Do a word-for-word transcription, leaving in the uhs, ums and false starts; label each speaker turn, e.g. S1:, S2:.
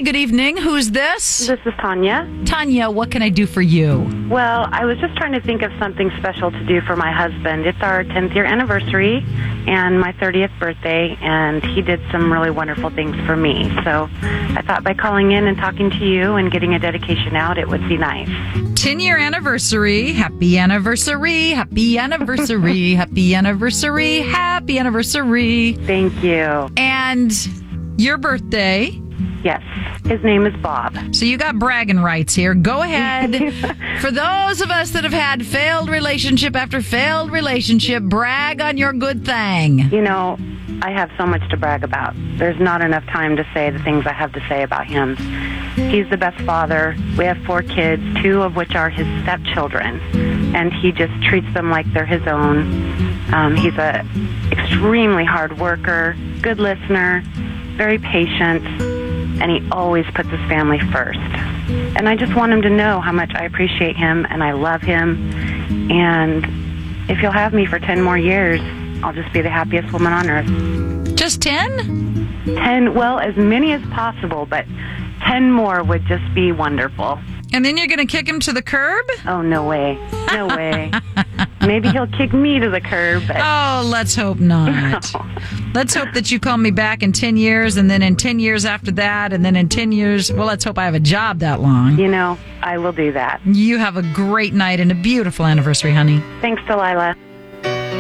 S1: good evening. Who's this?
S2: This is Tanya.
S1: Tanya, what can I do for you?
S2: Well, I was just trying to think of something special to do for my husband. It's our tenth year anniversary and my thirtieth birthday, and he did some really wonderful things for me. So I thought by calling in and talking to you and getting a dedication out, it would be nice.
S1: ten-year anniversary. Happy anniversary. Happy anniversary. Happy anniversary. Happy anniversary.
S2: Thank you.
S1: And your birthday.
S2: Yes. His name is Bob.
S1: So you got bragging rights here. Go ahead. For those of us that have had failed relationship after failed relationship, brag on your good thing.
S2: You know, I have so much to brag about. There's not enough time to say the things I have to say about him. He's the best father. We have four kids, two of which are his stepchildren, and he just treats them like they're his own. Um, he's a extremely hard worker, good listener, very patient, and he always puts his family first. And I just want him to know how much I appreciate him and I love him. And if he'll have me for ten more years, I'll just be the happiest woman on earth.
S1: Just ten?
S2: ten, well, as many as possible, but ten more would just be wonderful.
S1: And then you're going to kick him to the curb?
S2: Oh, no way. No way. Maybe he'll kick me to the curb. But
S1: oh, let's hope not.
S2: No.
S1: Let's hope that you call me back in ten years, and then in ten years after that, and then in ten years, well, let's hope I have a job that long.
S2: You know, I will do that.
S1: You have a great night and a beautiful anniversary, honey.
S2: Thanks, Delilah.